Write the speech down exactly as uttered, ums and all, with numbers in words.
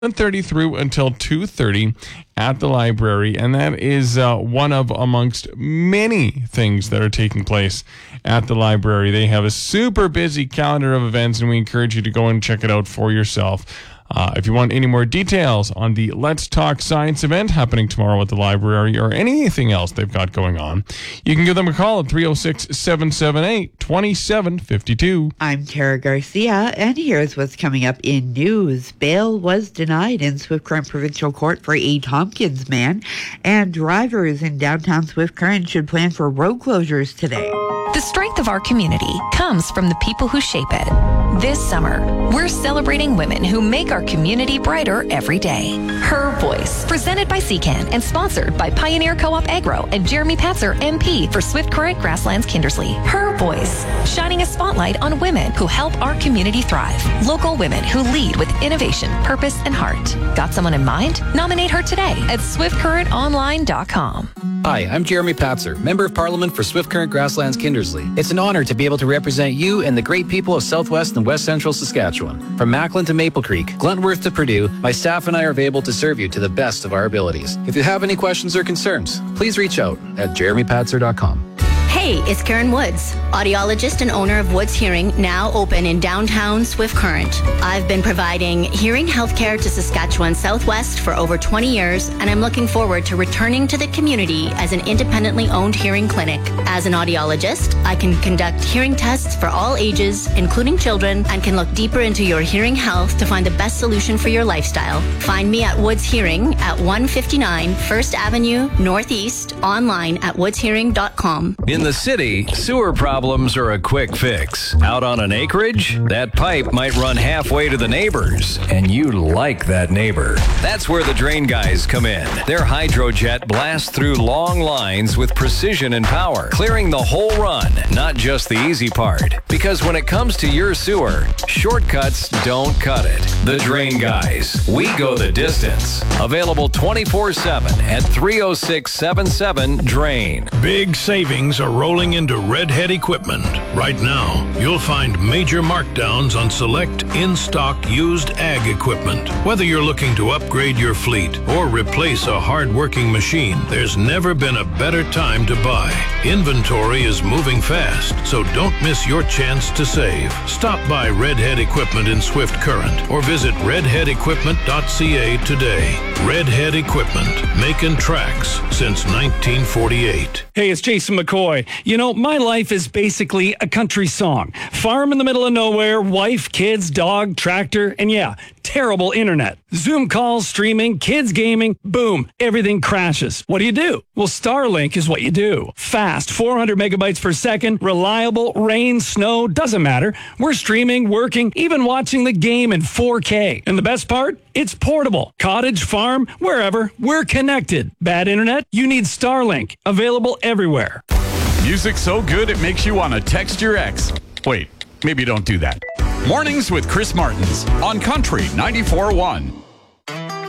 one thirty through until two thirty at the library, and that is uh, one of amongst many things that are taking place at the library. They have a super busy calendar of events, and we encourage you to go and check it out for yourself. Uh, if you want any more details on the Let's Talk Science event happening tomorrow at the library or anything else they've got going on, you can give them a call at three oh six, seven seven eight, two seven five two. I'm Tara Garcia, and here's what's coming up in news. Bail was denied in Swift Current Provincial Court for a Tompkins man, and drivers in downtown Swift Current should plan for road closures today. The strength of our community comes from the people who shape it. This summer, we're celebrating women who make our community brighter every day. Her Voice, presented by C CAN and sponsored by Pioneer Co-op Agro and Jeremy Patzer, M P for Swift Current Grasslands Kindersley. Her Voice, shining a spotlight on women who help our community thrive. Local women who lead with innovation, purpose, and heart. Got someone in mind? Nominate her today at swift current online dot com. Hi, I'm Jeremy Patzer, Member of Parliament for Swift Current Grasslands Kindersley. It's an honor to be able to represent you and the great people of Southwest and West Central Saskatchewan. From Macklin to Maple Creek, Glentworth to Purdue, my staff and I are available to serve you to the best of our abilities. If you have any questions or concerns, please reach out at jeremy patzer dot com. Hey, it's Karen Woods, audiologist and owner of Woods Hearing, now open in downtown Swift Current. I've been providing hearing healthcare to Saskatchewan Southwest for over twenty years, and I'm looking forward to returning to the community as an independently owned hearing clinic. As an audiologist, I can conduct hearing tests for all ages, including children, and can look deeper into your hearing health to find the best solution for your lifestyle. Find me at Woods Hearing at one fifty-nine First Avenue Northeast, online at woods hearing dot com. In the city, sewer problems are a quick fix. Out on an acreage, that pipe might run halfway to the neighbors, and you like that neighbor. That's where the Drain Guys come in. Their Hydrojet blasts through long lines with precision and power, clearing the whole run, not just the easy part. Because when it comes to your sewer, shortcuts don't cut it. The Drain Guys, we go the distance. Available twenty-four seven at three oh six, seven seven, drain. Big savings are rolling into Redhead Equipment. Right now, you'll find major markdowns on select in-stock used ag equipment. Whether you're looking to upgrade your fleet or replace a hard-working machine, there's never been a better time to buy. Inventory is moving fast, so don't miss your chance to save. Stop by Redhead Equipment in Swift Current or visit redhead equipment dot c a today. Redhead Equipment, making tracks since nineteen forty-eight. Hey, it's Jason McCoy. You know, my life is basically a country song. Farm in the middle of nowhere, wife, kids, dog, tractor, and yeah, terrible internet. Zoom calls, streaming, kids gaming, boom, everything crashes. What do you do? Well, Starlink is what you do. Fast, four hundred megabytes per second, reliable, rain, snow, doesn't matter. We're streaming, working, even watching the game in four K. And the best part? It's portable. Cottage, farm, wherever, we're connected. Bad internet? You need Starlink. Available everywhere. Music so good it makes you want to text your ex. Wait, maybe don't do that. Mornings with Chris Martins on Country ninety-four point one.